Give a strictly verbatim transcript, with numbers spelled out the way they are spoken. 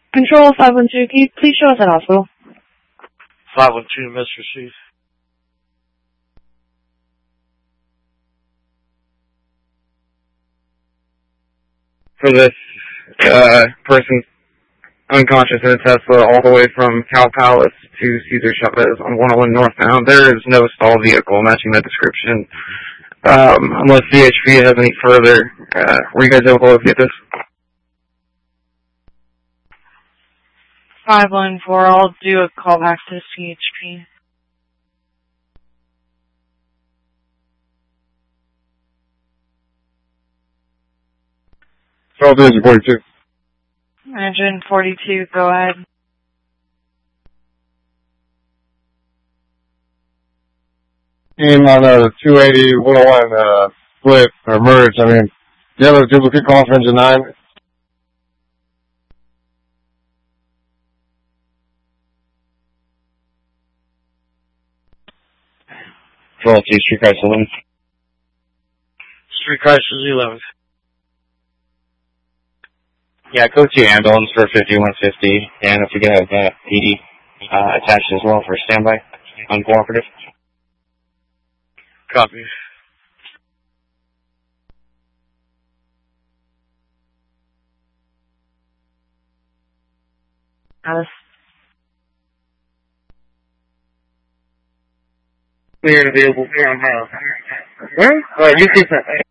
Control five one two, can you please show us at hospital? five one two, message received. For this uh, person unconscious in a Tesla all the way from Cow Palace to Cesar Chavez on one oh one northbound, there is no stall vehicle matching that description. Um, unless C H P has any further, uh, were you guys able to locate this? five one four, I'll do a call back to C H P. twelve days and forty-two. Engine forty-two, go ahead. Team on uh, two eighty, one oh one, uh, split, or merge, I mean, the other duplicate call for engine nine. twelve T, Street Crisis eleven. Street Crisis eleven. Yeah, go to ambulance for fifty-one fifty, and if we could have uh, P D uh, attached as well for standby, uncooperative. Copy. Alice. Clear and available. Where? Uh, you see